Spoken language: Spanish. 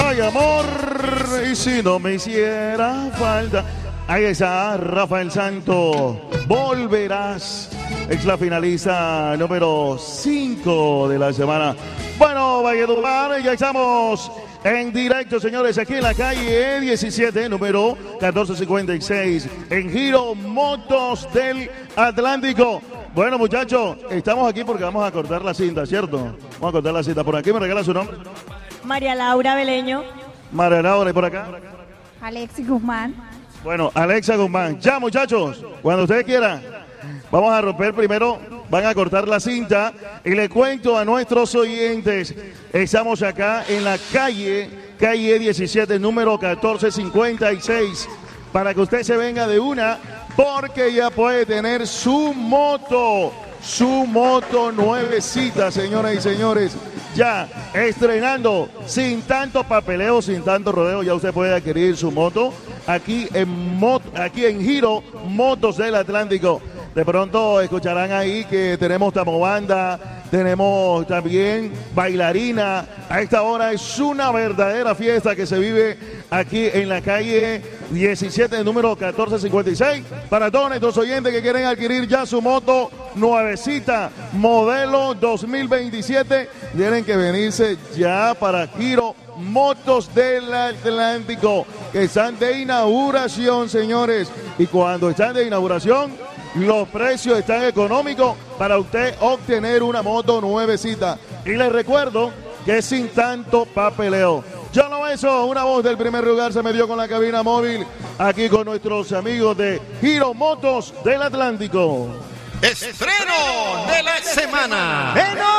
hay amor y si no me hiciera falta. Ahí está Rafael Santo, volverás. Es la finalista número 5 de la semana. Bueno, Valledupar, ya estamos en directo, señores, aquí en la calle 17, número 1456, en Giro Motos del Atlántico. Bueno, muchachos, estamos aquí porque vamos a cortar la cinta, ¿cierto? Vamos a cortar la cinta. Por aquí me regala su nombre. María Laura Beleño. María Laura, ¿y por acá? Alexis Guzmán. Bueno, Alexa Guzmán. Ya, muchachos, cuando ustedes quieran, vamos a romper primero, van a cortar la cinta y le cuento a nuestros oyentes, estamos acá en la calle 17, número 1456, para que usted se venga de una, porque ya puede tener su moto nuevecita, señoras y señores. Ya estrenando, sin tanto papeleo, sin tanto rodeo, ya usted puede adquirir su moto aquí en Giro Motos del Atlántico. De pronto escucharán ahí que tenemos tamobanda, tenemos también bailarina. A esta hora es una verdadera fiesta que se vive aquí en la calle 17, número 1456. Para todos nuestros oyentes que quieren adquirir ya su moto nuevecita, modelo 2027, tienen que venirse ya para Giro Motos del Atlántico, que están de inauguración, señores. Y cuando están de inauguración, los precios están económicos para usted obtener una moto nuevecita. Y les recuerdo que es sin tanto papeleo. Yo no eso, una voz del primer lugar se me dio con la cabina móvil aquí con nuestros amigos de Giro Motos del Atlántico. Estreno de la semana.